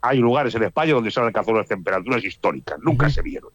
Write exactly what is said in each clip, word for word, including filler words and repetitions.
hay lugares en España donde se han alcanzado las temperaturas históricas, nunca uh-huh. se vieron.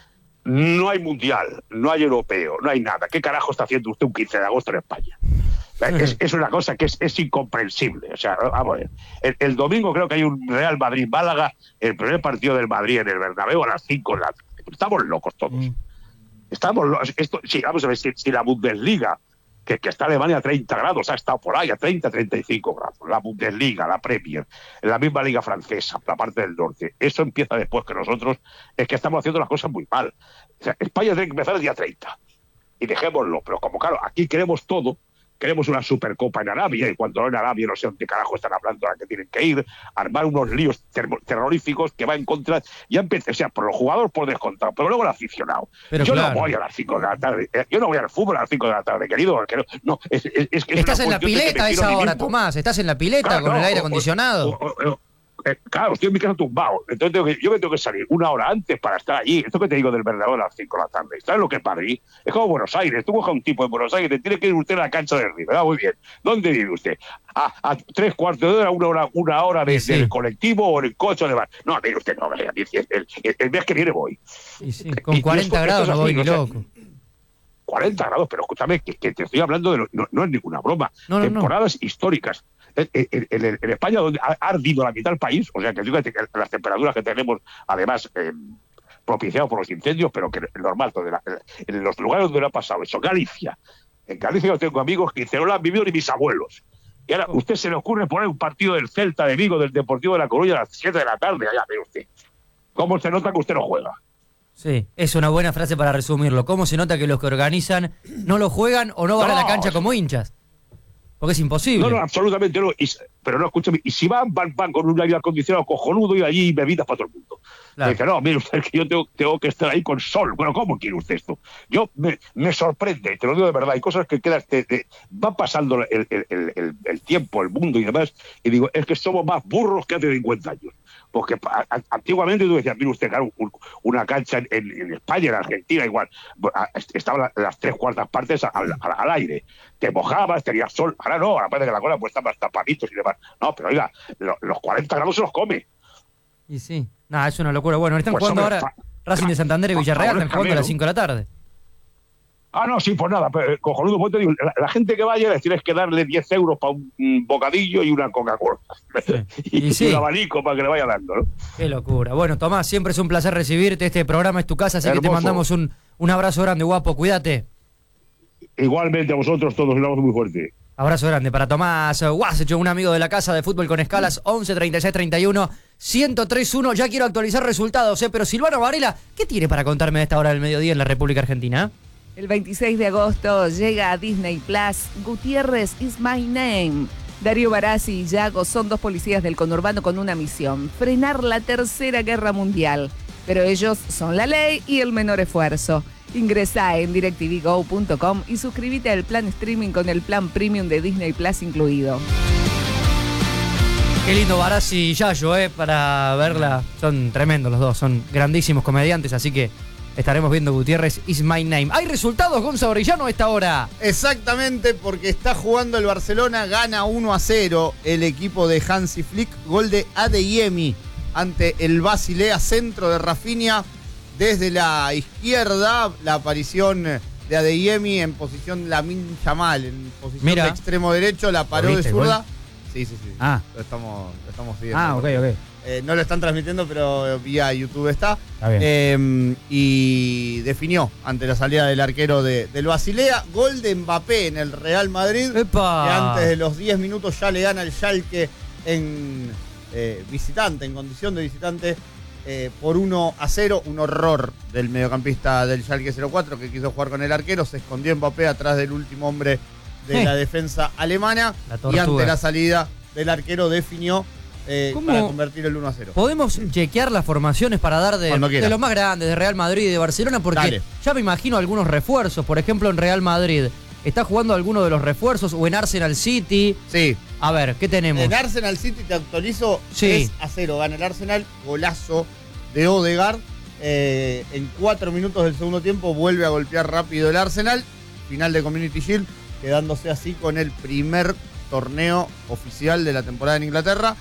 No hay mundial, no hay europeo, no hay nada. ¿Qué carajo está haciendo usted un quince de agosto en España? Es, es una cosa que es, es incomprensible. O sea, vamos a ver. El, el domingo creo que hay un Real Madrid-Málaga, el primer partido del Madrid en el Bernabéu a las cinco. La... Estamos locos todos. Mm. Estamos locos. Esto, sí, vamos a ver, si, si la Bundesliga, que, que está Alemania a treinta grados, ha estado por ahí a treinta, treinta y cinco grados. La Bundesliga, la Premier, la misma liga francesa, la parte del norte. Eso empieza después que nosotros, es que estamos haciendo las cosas muy mal. O sea, España tiene que empezar el día treinta. Y dejémoslo. Pero como claro, aquí queremos todo. Queremos una Supercopa en Arabia, y cuando no en Arabia no sé dónde carajo están hablando a la que tienen que ir, armar unos líos ter- terroríficos que va en contra, ya empecé, o sea, por los jugadores por descontado, pero luego el aficionado. Pero yo claro. no voy a las cinco de la tarde, yo no voy al fútbol a las cinco de la tarde, querido, porque no, no es, es, es que es Estás en la pileta a esa hora, Tomás, estás en la pileta claro, con no, el aire acondicionado. O, o, o, Eh, claro, estoy en mi casa tumbado. Entonces tengo que, yo me tengo que salir una hora antes para estar allí. Esto que te digo del Bernabéu a las cinco de la tarde. ¿Sabes lo que es Madrid? Es como Buenos Aires. Tú coges a un tipo en Buenos Aires, te tiene que ir usted a la cancha de River. Ah, muy bien. ¿Dónde vive usted? A, a tres cuartos de hora, una hora, una hora de, sí. del colectivo o en el coche o demás. No, mire usted, no, el, el, el, el mes que viene voy. Sí, sí. Con y, cuarenta y esto, grados no voy ni loco. cuarenta grados, pero escúchame, que, que te estoy hablando de lo, no, no es ninguna broma. No, no, Temporadas no. históricas. En, en, en, en España, donde ha ardido la mitad del país, o sea que fíjate que las temperaturas que tenemos, además eh, propiciadas por los incendios, pero que es normal, donde la, en los lugares donde lo ha pasado eso, Galicia. En Galicia yo tengo amigos que no lo han vivido ni mis abuelos. Y ahora, usted se le ocurre poner un partido del Celta de Vigo, del Deportivo de La Coruña a las siete de la tarde, allá ve usted. ¿Cómo se nota que usted no juega? Sí, es una buena frase para resumirlo. ¿Cómo se nota que los que organizan no lo juegan o no van no, a la cancha como hinchas? Porque es imposible. No, no, absolutamente no. Y, pero no, escúchame, y si van, van, van con un aire acondicionado cojonudo y allí bebidas para todo el mundo. Claro. Dice, no, mire usted, que yo tengo, tengo que estar ahí con sol. Bueno, ¿cómo quiere usted esto? Yo me, me sorprende, te lo digo de verdad, hay cosas que quedan, te, te, van pasando el, el, el, el, el tiempo, el mundo y demás, y digo, es que somos más burros que hace cincuenta años. Porque a, a, antiguamente tú decías, mire usted, claro, un, una cancha en, en, en España, en Argentina, igual, estaban las tres cuartas partes al, al, al aire. Te mojabas, tenías sol. Ahora no, ahora parece que la cola pues está más tapaditos y demás. No, pero oiga, lo, los cuarenta grados se los come. Y sí, nada, es una locura. Bueno, están pues jugando ahora fa- Racing de Santander y Villarreal, están jugando a las cinco de la tarde. Ah, no, sí, pues nada, pero, cojonudo, pues te digo, la, la gente que vaya les tienes que darle diez euros para un, un bocadillo y una Coca-Cola. Sí. y, y, sí. y un abanico para que le vaya dando, ¿no? Qué locura. Bueno, Tomás, siempre es un placer recibirte. Este programa es tu casa, así Hermoso. que te mandamos un, un abrazo grande, guapo. Cuídate. Igualmente a vosotros todos, un abrazo muy fuerte. Abrazo grande para Tomás Guasech, un amigo de la casa de Fútbol con Escalas, once, treinta y seis, treinta y uno, ciento tres uno. Ya quiero actualizar resultados, ¿eh? Pero Silvano Varela, ¿qué tiene para contarme a esta hora del mediodía en la República Argentina? El veintiséis de agosto llega a Disney Plus Gutiérrez is my name. Darío Barassi y Yago son dos policías del conurbano con una misión: frenar la tercera guerra mundial. Pero ellos son la ley y el menor esfuerzo. Ingresá en directv go punto com y suscríbete al plan streaming con el plan premium de Disney Plus incluido. Qué lindo Barassi y Yayo, eh, para verla. Son tremendos los dos, son grandísimos comediantes, así que estaremos viendo Gutiérrez is my name. ¿Hay resultados, Gonza Orellano, a esta hora? Exactamente, porque está jugando el Barcelona, gana uno a cero el equipo de Hansi Flick, gol de Adeyemi ante el Basilea, centro de Rafinha desde la izquierda, la aparición de Adeyemi en posición Lamine Yamal, en posición Mira. de extremo derecho, la paró de zurda. Sí, sí, sí, ah. lo estamos, lo estamos siguiendo. Ah, ok, ok. Eh, no lo están transmitiendo, pero vía YouTube está. Está bien. Eh, y definió ante la salida del arquero de, del Basilea. Gol de Mbappé en el Real Madrid. ¡Epa! Que antes de los diez minutos ya le gana el Schalke en eh, visitante, en condición de visitante, eh, por uno a cero. Un horror del mediocampista del Schalke cero cuatro que quiso jugar con el arquero. Se escondió Mbappé atrás del último hombre de eh. la defensa alemana. La y ante la salida del arquero definió Eh, para convertir el uno a cero. ¿Podemos chequear las formaciones para dar de, de los más grandes, de Real Madrid y de Barcelona? Porque Dale. ya me imagino algunos refuerzos. Por ejemplo, en Real Madrid, ¿está jugando alguno de los refuerzos? ¿O en Arsenal City? Sí. A ver, ¿qué tenemos? En Arsenal City te actualizo, sí. tres a cero. Gana el Arsenal, golazo de Odegaard. Eh, en cuatro minutos del segundo tiempo vuelve a golpear rápido el Arsenal. Final de Community Shield, quedándose así con el primer torneo oficial de la temporada en Inglaterra.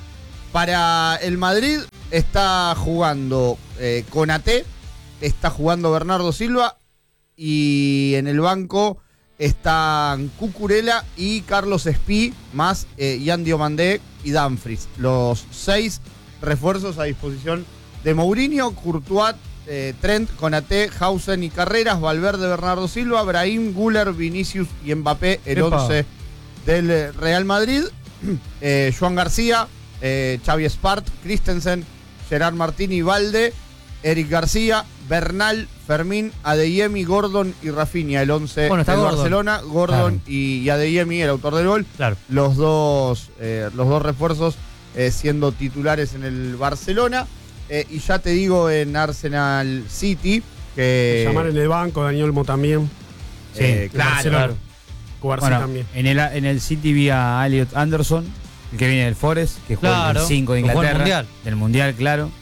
Para el Madrid está jugando eh, Konaté, está jugando Bernardo Silva y en el banco están Cucurella y Carlos Espí, más eh, Yan Diomandé y Dumfries. Los seis refuerzos a disposición de Mourinho, Courtois, eh, Trent, Konaté, Hausen y Carreras, Valverde, Bernardo Silva, Brahim, Güler, Vinicius y Mbappé, el Epa. once del Real Madrid. eh, Joan García, eh, Xavi Espart, Christensen, Gerard Martín y Valde, Eric García, Bernal, Fermín, Adeyemi, Gordon y Rafinha, el once Bueno, está del Gordon. Barcelona. Gordon Claro. y, y Adeyemi, el autor del gol. Claro. Los dos, eh, los dos refuerzos eh, siendo titulares en el Barcelona. Eh, y ya te digo en Arsenal City que... Llamar en el banco, Daniel Olmo también. eh, Sí, claro, Barcelona. claro. Cubarsí Bueno, también. en el, en el City vi a Elliot Anderson, el que viene del Forest, que juega en Claro, el cinco de que juega en el Inglaterra. Mundial. Del Mundial, claro.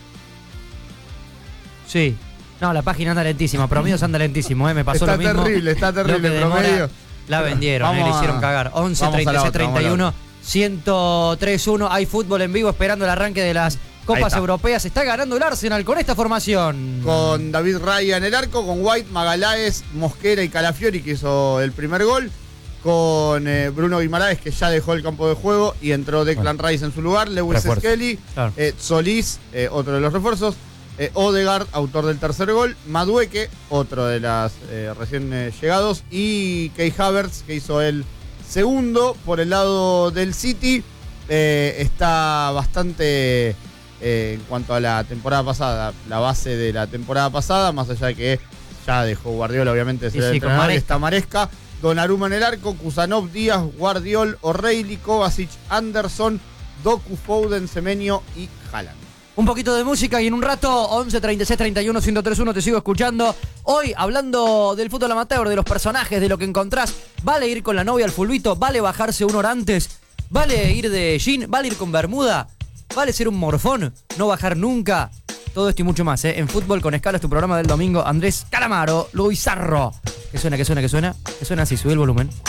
Sí. No, la página anda lentísima. Promedios anda lentísimo, ¿eh? Me pasó Está lo mismo. terrible, está terrible Lo que el demora, promedio. La vendieron, Vamos eh, le a- hicieron cagar. once, vamos a la treinta y seis, otra, vamos a treinta y la uno, ciento tres uno. Hay fútbol en vivo esperando el arranque de las Copas está. Europeas. Está ganando el Arsenal con esta formación. Con David Raya en el arco, con White, Magaláes, Mosquera y Calafiori, que hizo el primer gol. Con eh, Bruno Guimaraes, que ya dejó el campo de juego y entró Declan Rice en su lugar. Lewis Refuerzo. Skelly, Claro. eh, Solís, eh, otro de los refuerzos. Eh, Odegaard, autor del tercer gol. Madueque, otro de las eh, recién eh, llegados. Y Kai Havertz, que hizo el segundo. Por el lado del City, eh, está bastante, eh, en cuanto a la temporada pasada, la base de la temporada pasada, más allá de que ya dejó Guardiola, obviamente, de Sí, ser el sí, con entrenador, Maresca. está Maresca. Donnarumma en el arco, Kusanov, Díaz, Guardiol, O'Reilly, Kovacic, Anderson, Doku, Foden, Semenyo y Haaland. Un poquito de música y en un rato, once, treinta y seis, treinta y uno, ciento tres uno, te sigo escuchando. Hoy, hablando del fútbol amateur, de los personajes, de lo que encontrás. ¿Vale ir con la novia al fulbito? ¿Vale bajarse una hora antes? ¿Vale ir de jean? ¿Vale ir con bermuda? ¿Vale ser un morfón? ¿No bajar nunca? Todo esto y mucho más, ¿eh? En Fútbol con Escala es tu programa del domingo. Andrés Calamaro, Luis Zarro. Que suena, que suena, que suena. Que suena así, subí el volumen.